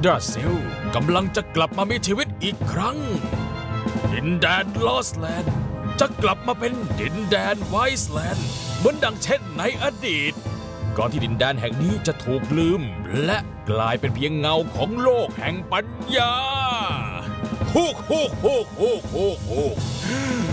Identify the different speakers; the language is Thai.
Speaker 1: ดราเซลกำลังจะกลับมามีชีวิตอีกครั้งดินแดนลอสแลนด์จะกลับมาเป็นดินแดนไวส์แลนด์เหมือนดังเช่นในอดีตก่อนที่ดินแดนแห่งนี้จะถูกลืมและกลายเป็นเพียงเงาของโลกแห่งปัญญาฮูก